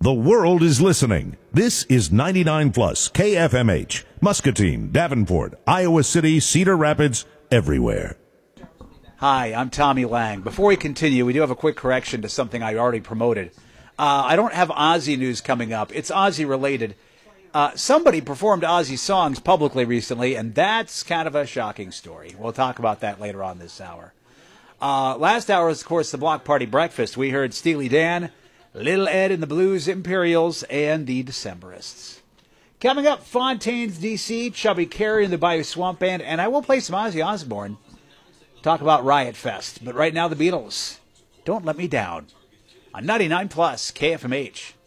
The world is listening. This is 99 Plus KFMH, Muscatine, Davenport, Iowa City, Cedar Rapids, everywhere. Hi, I'm Tommy Lang. Before we continue, we do have a quick correction to something I already promoted. I don't have Ozzy news coming up. It's Ozzy related. Somebody performed Ozzy songs publicly recently, and that's kind of a shocking story. We'll talk about that later on this hour. Last hour was, of course, the Block Party Breakfast. We heard Steely Dan, Little Ed and the Blues Imperials, and the Decemberists. Coming up, Fontaine's DC, Chubby Carey and the Bayou Swamp Band, and I will play some Ozzy Osbourne. Talk about Riot Fest. But right now, the Beatles. Don't Let Me Down. On 99 Plus KFMH.